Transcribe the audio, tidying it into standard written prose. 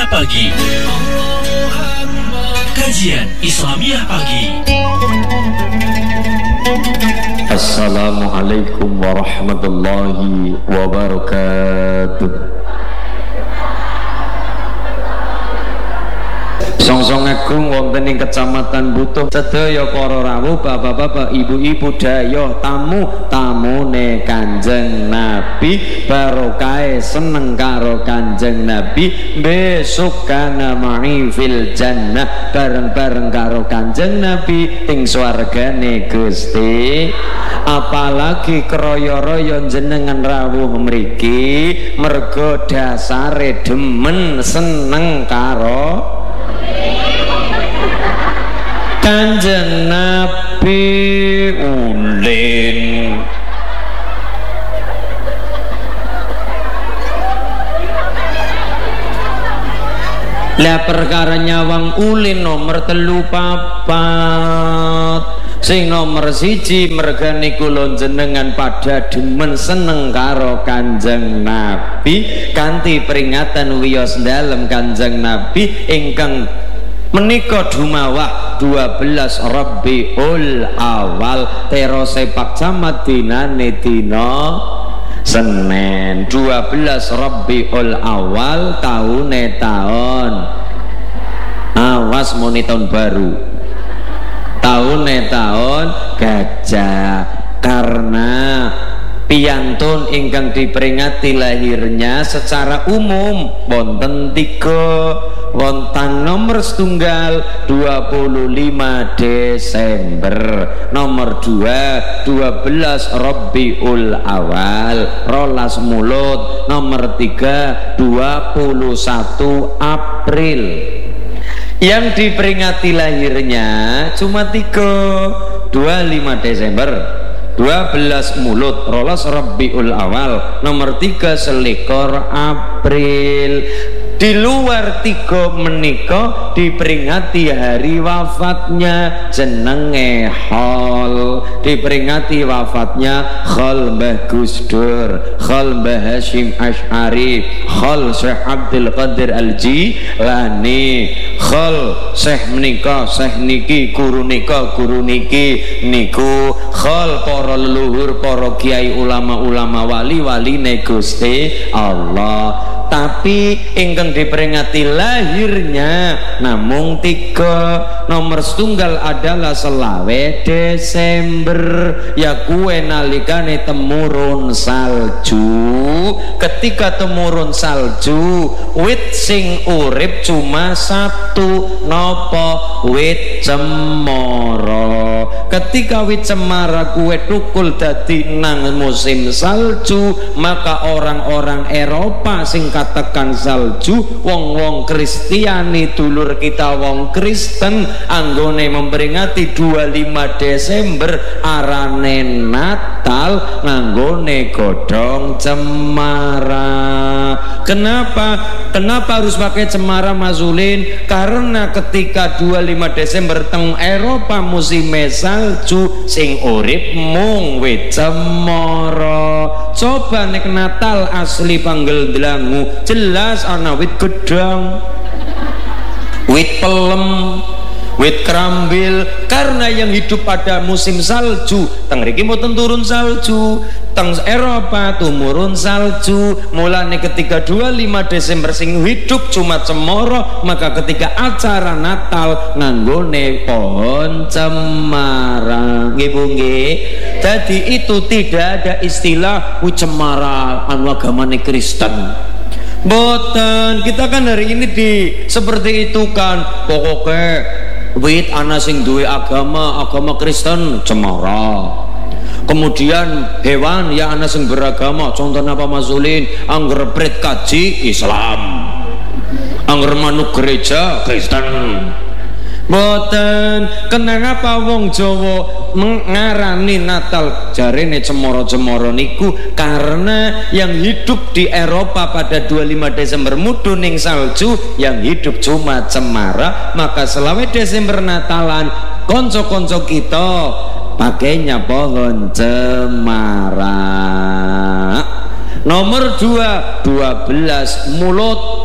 Islamiyah Pagi. Kajian Islamiyah Pagi. Assalamualaikum warahmatullahi wabarakatuh. Songsong agung wonten ing Kecamatan Butuh sedaya para rawuh, bapak-bapak, ibu-ibu, dayoh tamu-tamune Kanjeng Nabi, barokahe seneng karo Kanjeng Nabi, besok kana ma'i fil jannah, bareng-bareng karo Kanjeng Nabi ing swargane Gusti. Apalagi kroyo-royo jenengan rawuh mriki mergo dasare demen seneng karo Kanjeng Nabi ulin. Lah perkara nyawang ulin nomor 34. Sing nomor 1 mergane kula jenengan pada demen seneng karo Kanjeng Nabi kanthi peringatan wiyos dalem Kanjeng Nabi ingkang menika dumawah 12 Rabiul Awal tero sepak camat dinane dina Senin. 12 Rabiul Awal taune taun, awas muni tahun baru, taune taun gajah, karena piyantun ingkang diperingati lahirnya secara umum wonten 3. Wonten nomor setunggal 25 Desember, nomor 2 12 Rabiul Awal rolas mulut, nomor 3 21 April. Yang diperingati lahirnya cuma 3, 25 Desember, 12 mulut, rolas Rabiul Awal, nomor 3 selikur April. Di luar 3 menika diperingati hari wafatnya jenenge Khol, diperingati wafatnya Khol Mbah Gus Dur, Khol Mbah Hashim Asy'ari, Khol Syekh Abdul Qadir Al-Jilani, Khol Syekh menika, Syekh niki, guru nika, guru niki niku, Khol para leluhur, para kiai, ulama-ulama, wali-wali ne Gusti Allah. Tapi ingkang diperingati lahirnya namung 3. Nomor setunggal adalah selawe Desember, ya kue nalikane temurun salju. Ketika temurun salju, wit sing urip cuma 1, nopo wit cemara. Ketika wit cemara kue tukul dadi nang musim salju, maka orang-orang Eropa sing katakan salju, wong-wong Kristiani dulur kita wong Kristen anggone memperingati 25 Desember arane Natal nganggone godhong cemara. Kenapa harus pakai cemara Mas Ulin? Karena ketika 25 Desember teng Eropa musim salju sing urip mung wit cemara. Coba nek Natal asli panggel delangu jelas ana wit gedang, wit pelem, wit kerambil. Karena yang hidup pada musim salju teng mriki mboten turun salju, teng Eropa tumurun salju. Mulane ketika 25 Desember sing hidup cuma cemara, maka ketika acara Natal nganggone pohon cemara. Nggih Bu nggih. Jadi itu tidak ada istilah cemara anu agamane Kristen. Boten, kita kan hari ini seperti itu kan. Pokoknya wit ana sing duwe agama Kristen cemara. Kemudian hewan ya ana sing beragama, contohnya apa Mas Ulin? Angger pret kaji Islam, angger manuk gereja Kristen. Boten, kenapa wong Jawa mengarani Natal jarene cemara-cemara niku? Karena yang hidup di Eropa pada 25 Desember mudhun ning salju, yang hidup cuma cemara, maka selawe Desember Natalan konco-konco kita pakainya pohon cemara. Nomor 2 12 mulut